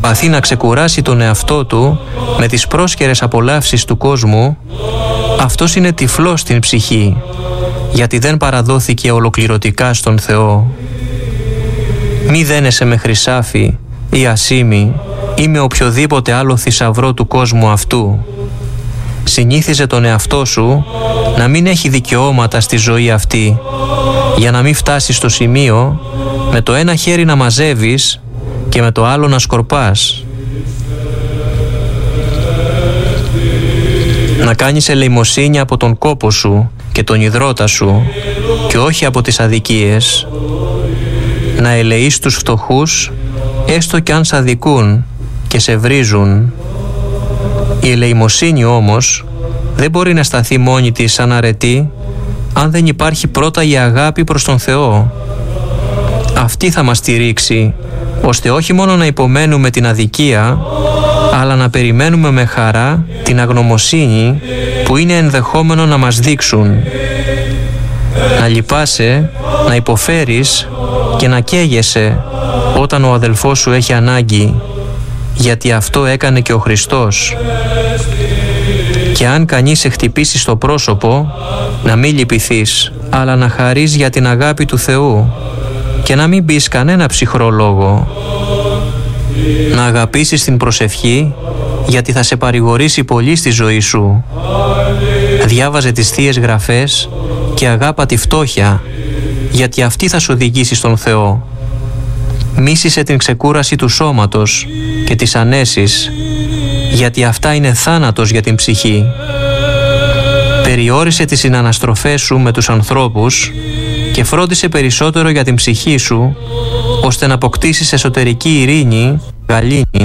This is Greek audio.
προσπαθεί να ξεκουράσει τον εαυτό του με τις πρόσκαιρες απολαύσεις του κόσμου, αυτός είναι τυφλός στην ψυχή, γιατί δεν παραδόθηκε ολοκληρωτικά στον Θεό. Μη δένεσαι με χρυσάφι ή ασήμι ή με οποιοδήποτε άλλο θησαυρό του κόσμου αυτού. Συνήθιζε τον εαυτό σου να μην έχει δικαιώματα στη ζωή αυτή, για να μην φτάσεις στο σημείο με το ένα χέρι να μαζεύεις και με το άλλο να σκορπάς. Να κάνεις ελεημοσύνη από τον κόπο σου και τον ιδρώτα σου και όχι από τις αδικίες. Να ελεείς τους φτωχούς έστω κι αν σ' αδικούν και σε βρίζουν. Η ελεημοσύνη όμως δεν μπορεί να σταθεί μόνη της σαν αρετή αν δεν υπάρχει πρώτα η αγάπη προς τον Θεό. Αυτή θα μας στηρίξει, ώστε όχι μόνο να υπομένουμε την αδικία, αλλά να περιμένουμε με χαρά την αγνωμοσύνη που είναι ενδεχόμενο να μας δείξουν. Να λυπάσαι, να υποφέρεις και να καίγεσαι όταν ο αδελφός σου έχει ανάγκη, γιατί αυτό έκανε και ο Χριστός. Και αν κανείς σε χτυπήσει στο πρόσωπο, να μην λυπηθείς, αλλά να χαρείς για την αγάπη του Θεού και να μην πεις κανένα ψυχρό λόγο. Να αγαπήσεις την προσευχή, γιατί θα σε παρηγορήσει πολύ στη ζωή σου. Διάβαζε τις Θείες Γραφές και αγάπα τη φτώχεια, γιατί αυτή θα σου οδηγήσει στον Θεό. Μίσησε την ξεκούραση του σώματος και τις ανέσεις, γιατί αυτά είναι θάνατος για την ψυχή. Περιόρισε τις συναναστροφές σου με τους ανθρώπους και φρόντισε περισσότερο για την ψυχή σου, ώστε να αποκτήσεις εσωτερική ειρήνη, γαλήνη